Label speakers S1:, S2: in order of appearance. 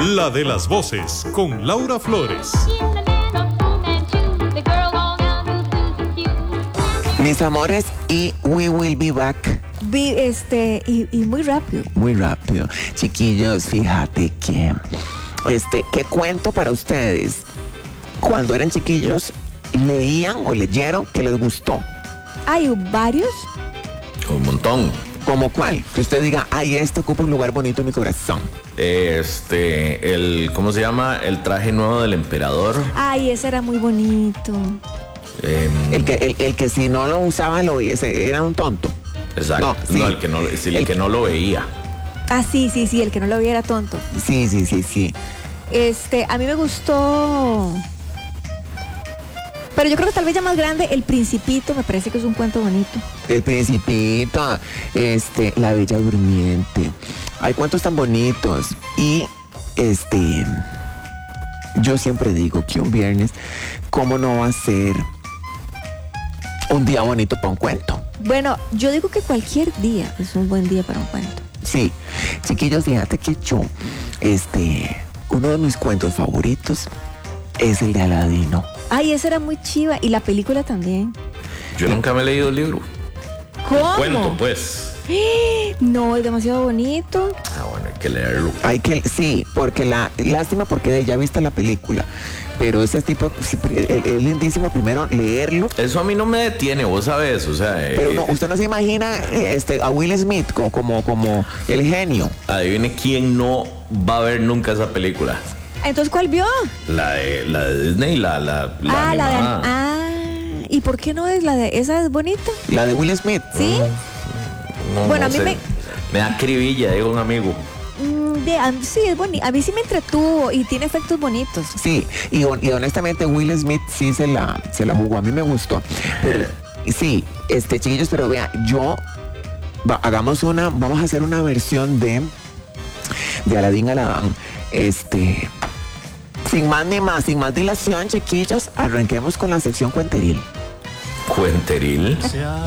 S1: La de las voces, con Laura Flores.
S2: Mis amores, y we will be back.
S3: Y muy rápido.
S2: Muy rápido. Chiquillos, fíjate que, ¿qué cuento para ustedes? Cuando eran chiquillos, leían o leyeron que les gustó.
S3: Hay varios.
S4: Un montón.
S2: ¿Como cuál? Que usted diga, ay, ocupa un lugar bonito en mi corazón.
S4: ¿Cómo se llama? El traje nuevo del emperador.
S3: Ay, ese era muy bonito.
S2: El que si no lo usaba, era un tonto.
S4: Exacto.
S2: No, sí.
S4: El que no lo veía.
S3: Ah, sí, el que no lo veía era tonto.
S2: Sí.
S3: A mí me gustó. Pero yo creo que tal vez ya más grande, El Principito, me parece que es un cuento bonito.
S2: El Principito, La Bella Durmiente. Hay cuentos tan bonitos. Y, yo siempre digo que un viernes, ¿cómo no va a ser un día bonito para un cuento?
S3: Bueno, yo digo que cualquier día es un buen día para un cuento.
S2: Sí, chiquillos, fíjate que yo, uno de mis cuentos favoritos es el de Aladino.
S3: Ay, ese era muy chiva. Y la película también.
S4: Yo nunca me he leído el libro.
S3: ¿Cómo?
S4: El cuento, pues.
S3: No, es demasiado bonito.
S4: Bueno, hay que leerlo.
S2: Sí, porque lástima porque ya viste la película. Pero ese tipo, es lindísimo primero leerlo.
S4: Eso a mí no me detiene, vos sabes, o sea...
S2: Pero no, usted no se imagina a Will Smith como el genio.
S4: Adivine quién no va a ver nunca esa película.
S3: Entonces, ¿cuál vio?
S4: La de Disney, la animada.
S3: ¿Y por qué no es la de... esa es bonita?
S2: La de Will Smith.
S3: ¿Sí?
S4: No,
S3: bueno,
S4: no
S3: a mí
S4: sé. Me da cribilla, digo un amigo.
S3: Sí, es bonito. A mí sí me entretuvo y tiene efectos bonitos.
S2: Sí, y honestamente Will Smith sí se la jugó. A mí me gustó. Pero, sí, chiquillos, pero vea, vamos a hacer una versión de Aladín Aladán. Sin más ni más, sin más dilación, chiquillos, arranquemos con la sección cuenteril.
S4: ¿Cuenteril?